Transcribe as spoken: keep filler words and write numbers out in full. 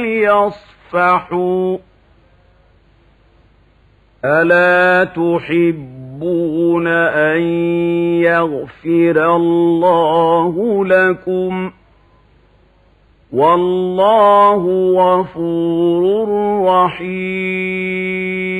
يصفحوا ألا تحبون أن يغفر الله لكم ؟ والله غفور رحيم. والله غفور رحيم.